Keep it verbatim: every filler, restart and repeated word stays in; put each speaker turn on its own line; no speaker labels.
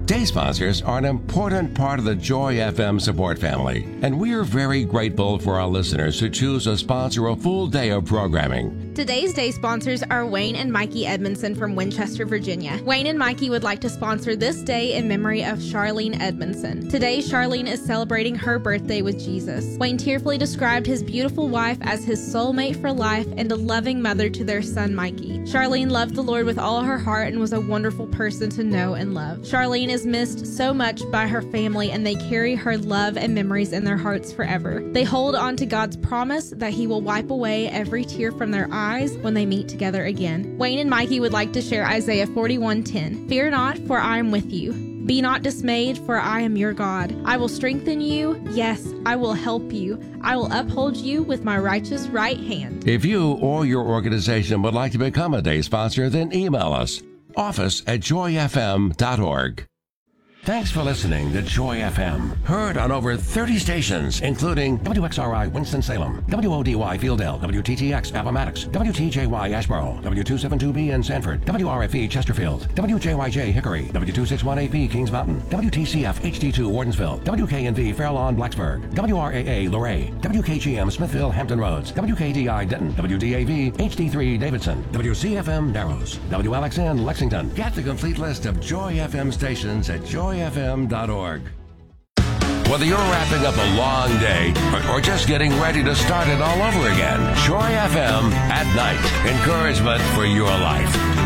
Day sponsors are an important part of the Joy F M support family, and we are very grateful for our listeners who choose to sponsor a full day of programming.
Today's day sponsors are Wayne and Mikey Edmondson from Winchester, Virginia. Wayne and Mikey would like to sponsor this day in memory of Charlene Edmondson. Today, Charlene is celebrating her birthday with Jesus. Wayne tearfully described his beautiful wife as his soulmate for life and a loving mother to their son, Mikey. Charlene loved the Lord with all her heart and was a wonderful person to know and love. Charlene is missed so much by her family, and they carry her love and memories in their hearts forever. They hold on to God's promise that He will wipe away every tear from their eyes when they meet together again. Wayne and Mikey would like to share Isaiah forty-one ten. Fear not, for I am with you. Be not dismayed, for I am your God. I will strengthen you. Yes, I will help you. I will uphold you with my righteous right hand.
If you or your organization would like to become a day sponsor, then email us, office at joy f m dot org. Thanks for listening to Joy F M. Heard on over thirty stations, including W X R I Winston-Salem, W O D Y Fieldale, W T T X Appomattox, W T J Y Asheboro, W two seventy-two B in Sanford, W R F E Chesterfield, W J Y J Hickory, W two sixty-one A P Kings Mountain, W T C F H D two Wardensville, W K N V Fair Lawn Blacksburg, W R A A Luray, W K G M Smithville Hampton Roads, W K D I Denton, W D A V H D three Davidson, W C F M Narrows, W L X N Lexington. Get the complete list of Joy F M stations at joy f m dot org. Whether you're wrapping up a long day or, or just getting ready to start it all over again, Joy F M at night. Encouragement for your life.